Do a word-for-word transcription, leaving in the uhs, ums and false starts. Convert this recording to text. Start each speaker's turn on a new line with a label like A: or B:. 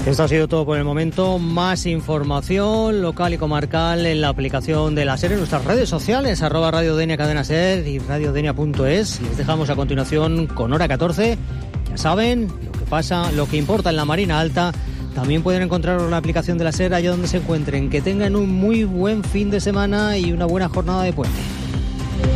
A: Esto ha sido todo por el momento. Más información local y comarcal en la aplicación de la SER, en nuestras redes sociales, arroba Radio Denia Cadena Ser y radiodenia punto es. Les dejamos a continuación con Hora catorce. Ya saben, lo que pasa, lo que importa en la Marina Alta. También pueden encontrarlo en la aplicación de la SER allá donde se encuentren. Que tengan un muy buen fin de semana y una buena jornada de puente.